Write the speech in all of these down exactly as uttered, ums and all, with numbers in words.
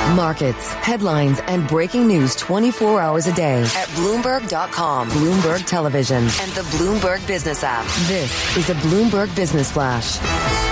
Markets, headlines, and breaking news twenty-four hours a day at Bloomberg dot com, Bloomberg Television, and the Bloomberg Business app. This is a Bloomberg Business Flash.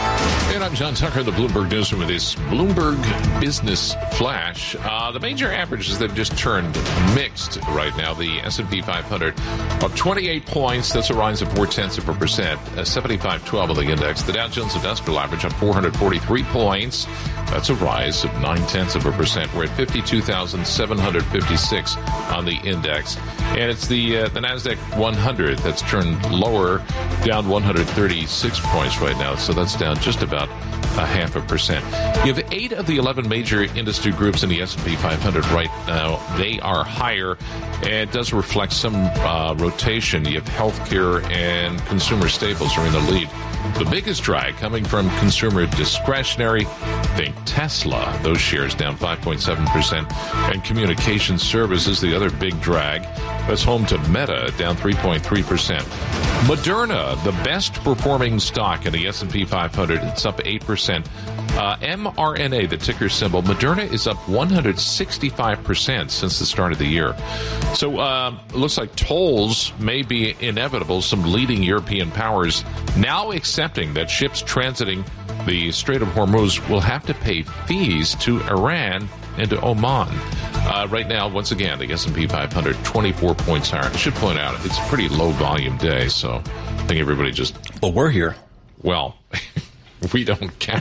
And I'm John Tucker, the Bloomberg Newsroom with this Bloomberg Business Flash. Uh, the major averages that just turned mixed right now. The S and P five hundred up twenty-eight points. That's a rise of four tenths of a percent. Uh, seventy-five twelve of the index. The Dow Jones Industrial Average up four hundred forty-three points. That's a rise of nine tenths of a percent. We're at fifty-two thousand seven hundred fifty-six on the index. And it's the uh, the NASDAQ one hundred that's turned lower, down one hundred thirty-six points right now. So that's down just about a half a percent. You have eight of the eleven major industry groups in the S and P five hundred right now. They are higher, and it does reflect some uh, rotation. You have healthcare and consumer staples are in the lead. The biggest drag coming from consumer discretionary, think Tesla. Those shares down five point seven percent. And communication services, the other big drag. That's home to Meta, down three point three percent. Moderna, the best performing stock in the S and P five hundred. It's up eight percent. Uh, M R N A, the ticker symbol, Moderna is up one hundred sixty-five percent since the start of the year. So uh, it looks like tolls may be inevitable. Some leading European powers now accepting that ships transiting the Strait of Hormuz will have to pay fees to Iran and to Oman. Uh, right now, once again, the S and P five hundred, twenty-four points higher. I should point out, it's a pretty low volume day, so I think everybody just... Well, we're here. Well... We don't count.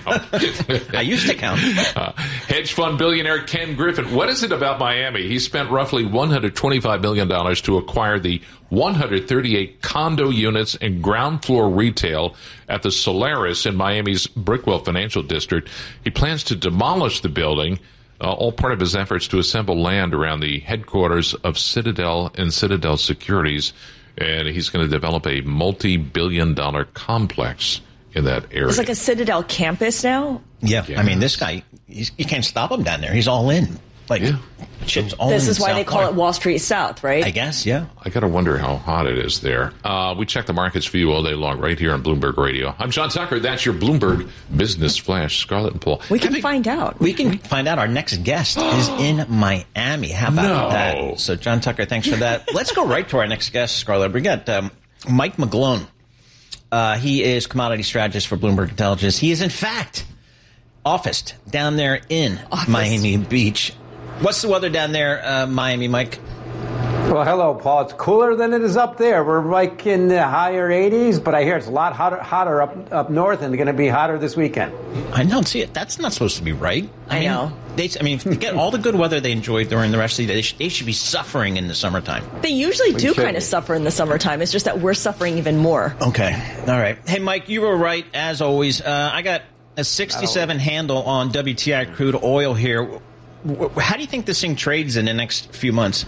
I used to count. uh, hedge fund billionaire Ken Griffin. What is it about Miami? He spent roughly one hundred twenty-five million dollars to acquire the one hundred thirty-eight condo units and ground floor retail at the Solaris in Miami's Brickwell Financial District. He plans to demolish the building, uh, all part of his efforts to assemble land around the headquarters of Citadel and Citadel Securities. And he's going to develop a multi-billion dollar complex in that area. It's like a Citadel campus now? Yeah. yeah. I mean, this guy, he's, you can't stop him down there. He's all in. Like, yeah. chips all This in is why South they call Florida. it Wall Street South, right? I guess, yeah. I got to wonder how hot it is there. Uh, we check the markets for you all day long right here on Bloomberg Radio. I'm John Tucker. That's your Bloomberg Business Flash. Scarlett and Paul. We can I mean, find out. We can find out. Our next guest is in Miami. How about No. that? So, John Tucker, thanks for that. Let's go right to our next guest, Scarlett. We got um, Mike McGlone. Uh, he is commodity strategist for Bloomberg Intelligence. He is, in fact, officed down there in Office. Miami Beach. What's the weather down there, uh, Miami, Mike? Well, hello, Paul. It's cooler than it is up there. We're like in the higher eighties, but I hear it's a lot hotter, hotter up up north, and going to be hotter this weekend. I don't see it. That's not supposed to be right. I mean, know. They, I mean, if they get all the good weather they enjoy during the rest of the day, they should, they should be suffering in the summertime. They usually do should kind be. of suffer in the summertime. It's just that we're suffering even more. Okay. All right. Hey, Mike, you were right, as always. Uh, I got a sixty-seven handle on W T I crude oil here. How do you think this thing trades in the next few months?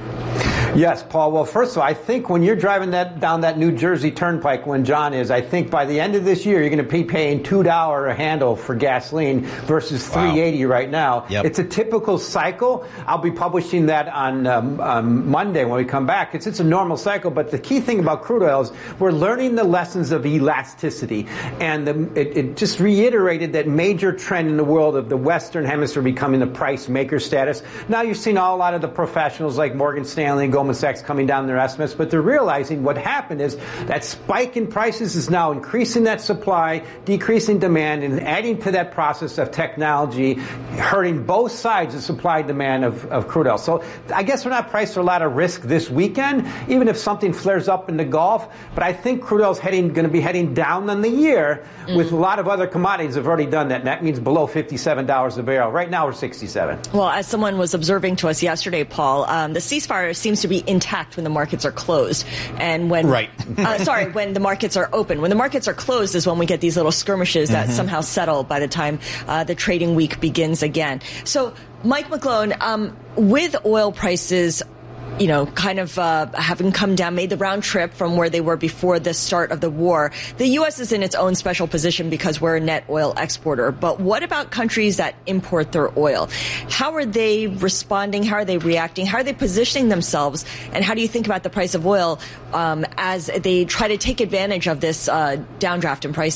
Yes, Paul. Well, first of all, I think when you're driving that down that New Jersey Turnpike, when John is, I think by the end of this year, you're going to be paying two dollars a handle for gasoline versus three eighty right now. Yep. It's a typical cycle. I'll be publishing that on um, um, Monday when we come back. It's, it's a normal cycle, but the key thing about crude oil is we're learning the lessons of elasticity. And the, it, it just reiterated that major trend in the world of the Western Hemisphere becoming the price maker status. Now you're seeing all, a lot of the professionals like Morgan Stanley and Goldman Sachs coming down their estimates, but they're realizing what happened is that spike in prices is now increasing that supply, decreasing demand, and adding to that process of technology, hurting both sides of supply and demand of, of crude oil. So I guess we're not priced for a lot of risk this weekend, even if something flares up in the Gulf, but I think crude oil is heading, going to be heading down on the year mm. with a lot of other commodities have already done that, and that means below fifty-seven dollars a barrel. Right now we're sixty-seven. Well, as someone was observing to us yesterday, Paul, um, the ceasefire seems to be intact when the markets are closed. And when, right. uh, sorry, when the markets are open. When the markets are closed is when we get these little skirmishes that mm-hmm. somehow settle by the time uh, the trading week begins again. So, Mike McGlone, um, with oil prices, you know, kind of uh, having come down, made the round trip from where they were before the start of the war, the U S is in its own special position because we're a net oil exporter. But what about countries that import their oil? How are they responding? How are they reacting? How are they positioning themselves? And how do you think about the price of oil um, as they try to take advantage of this uh, downdraft in prices?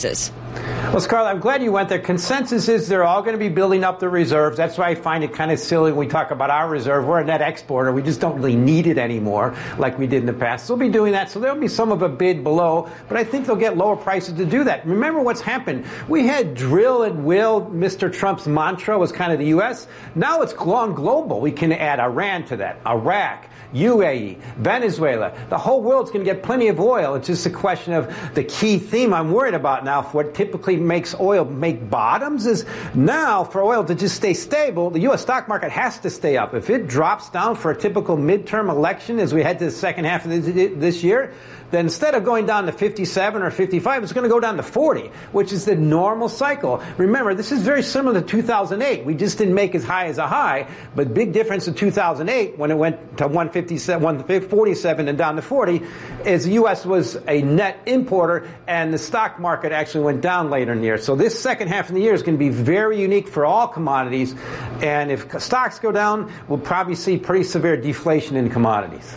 Well, Scarlett, I'm glad you went there. Consensus is they're all going to be building up their reserves. That's why I find it kind of silly when we talk about our reserve. We're a net exporter. We just don't really need it anymore like we did in the past. They'll be doing that, so there'll be some of a bid below, but I think they'll get lower prices to do that. Remember what's happened. We had drill at will. Mister Trump's mantra was kind of the U S. Now it's gone global. We can add Iran to that, Iraq, U A E, Venezuela. The whole world's going to get plenty of oil. It's just a question of the key theme I'm worried about now for what typically makes oil make bottoms is now for oil to just stay stable, the U S stock market has to stay up. If it drops down for a typical midterm election as we head to the second half of this year, then instead of going down to fifty-seven or fifty-five, it's going to go down to forty, which is the normal cycle. Remember, this is very similar to two thousand eight. We just didn't make as high as a high, but big difference in two thousand eight when it went to one fifty-seven, one forty-seven and down to forty is the U S was a net importer and the stock market actually went down later in the year. So this second half of the year is going to be very unique for all commodities, and if stocks go down, we'll probably see pretty severe deflation in commodities.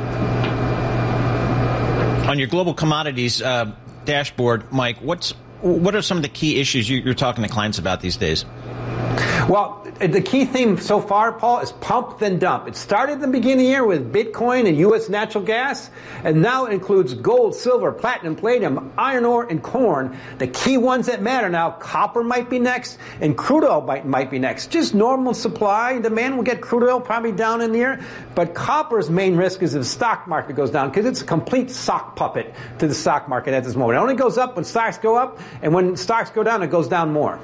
On your global commodities uh, dashboard, Mike, what's what are some of the key issues you, you're talking to clients about these days? Well, the key theme so far, Paul, is pump then dump. It started at the beginning of the year with Bitcoin and U S natural gas, and now it includes gold, silver, platinum, palladium, iron ore, and corn. The key ones that matter now, copper might be next, and crude oil might, might be next. Just normal supply and demand will get crude oil probably down in the year, but copper's main risk is if the stock market goes down, because it's a complete sock puppet to the stock market at this moment. It only goes up when stocks go up, and when stocks go down, it goes down more.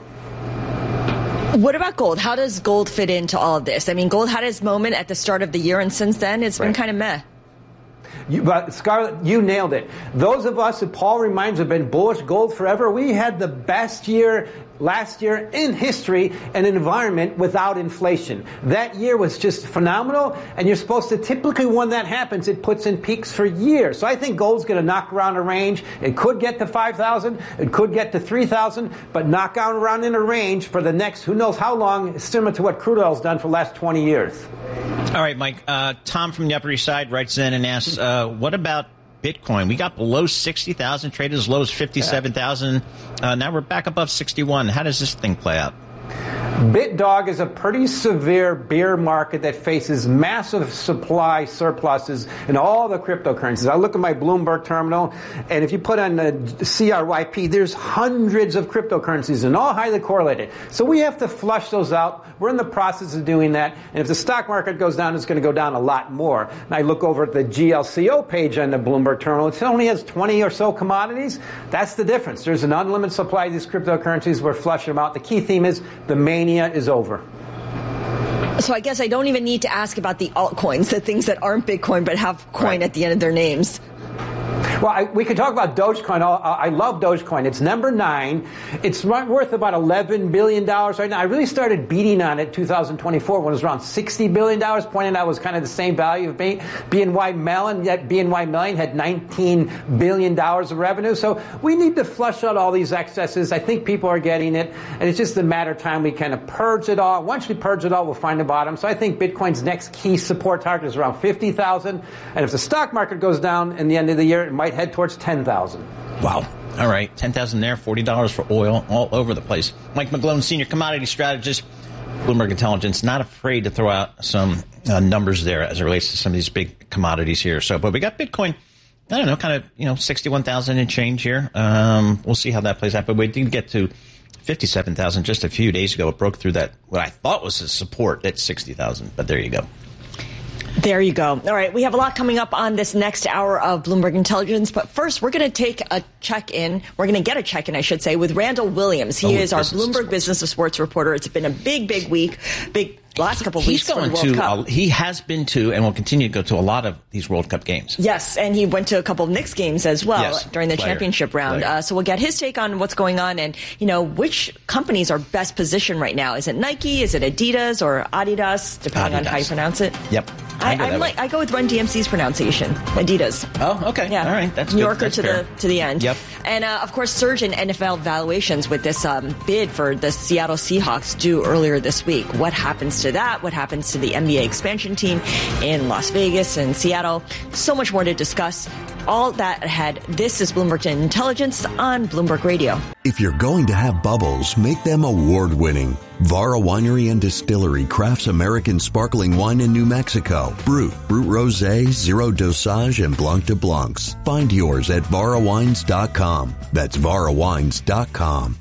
What about gold? How does gold fit into all of this? I mean, gold had its moment at the start of the year, and since then, it's right. been kind of meh. You, but Scarlett, you nailed it. Those of us that Paul reminds have been bullish gold forever. We had the best year last year in history in an environment without inflation. That year was just phenomenal, and you're supposed to typically when that happens, it puts in peaks for years. So I think gold's going to knock around a range. It could get to five thousand, it could get to three thousand, but knock out around in a range for the next who knows how long, similar to what crude oil's done for the last twenty years. All right, Mike. Uh, Tom from the Upper East Side writes in and asks, uh, what about Bitcoin? We got below sixty thousand, traded as low as fifty-seven thousand. Uh, now we're back above sixty-one. How does this thing play out? BitDog is a pretty severe bear market that faces massive supply surpluses in all the cryptocurrencies. I look at my Bloomberg terminal, and if you put on the C R Y P, there's hundreds of cryptocurrencies and all highly correlated. So we have to flush those out. We're in the process of doing that. And if the stock market goes down, it's going to go down a lot more. And I look over at the G L C O page on the Bloomberg terminal. It only has twenty or so commodities. That's the difference. There's an unlimited supply of these cryptocurrencies. We're flushing them out. The key theme is the mania is over. So I guess I don't even need to ask about the altcoins, the things that aren't Bitcoin but have coin right. at the end of their names. Well, I, we could talk about Dogecoin. I love Dogecoin. It's number nine. It's worth about eleven billion dollars right now. I really started beating on it in two thousand twenty-four when it was around sixty billion dollars, pointing out it was kind of the same value of B N Y Mellon, yet B N Y Mellon had nineteen billion dollars of revenue. So we need to flush out all these excesses. I think people are getting it, and it's just a matter of time we kind of purge it all. Once we purge it all, we'll find the bottom. So I think Bitcoin's next key support target is around fifty thousand, and if the stock market goes down in the end of the year, it might head towards ten thousand. Wow. All right. ten thousand there, forty dollars for oil, all over the place. Mike McGlone, Senior Commodity Strategist, Bloomberg Intelligence, not afraid to throw out some uh, numbers there as it relates to some of these big commodities here. So, but we got Bitcoin, I don't know, kind of, you know, sixty-one thousand and change here. Um, we'll see how that plays out. But we did get to fifty-seven thousand just a few days ago. It broke through that, what I thought was a support at sixty thousand. But there you go. There you go. All right. We have a lot coming up on this next hour of Bloomberg Intelligence. But first, we're going to take a check-in. We're going to get a check-in, I should say, with Randall Williams. He oh, is our Bloomberg Business of Sports reporter. It's been a big, big week. Big last couple of He's weeks for going the World to, Cup. Uh, he has been to and will continue to go to a lot of these World Cup games. Yes, and he went to a couple of Knicks games as well yes, during the player, championship round. Uh, so we'll get his take on what's going on and, you know, which companies are best positioned right now. Is it Nike? Is it Adidas or Adidas, depending Adidas. on how you pronounce it? Yep. I, I, like, I go with Run D M C's pronunciation, Adidas. Oh, okay. Yeah. All right. That's New good. Yorker That's to fair. the to the end. Yep. And, uh, of course, surge in N F L valuations with this um, bid for the Seattle Seahawks due earlier this week. What happens to that? What happens to the N B A expansion team in Las Vegas and Seattle? So much more to discuss. All that ahead. This is Bloomberg Intelligence on Bloomberg Radio. If you're going to have bubbles, make them award-winning. Vara Winery and Distillery crafts American sparkling wine in New Mexico. Brut, Brut Rosé, Zero Dosage, and Blanc de Blancs. Find yours at vara wines dot com. That's vara wines dot com.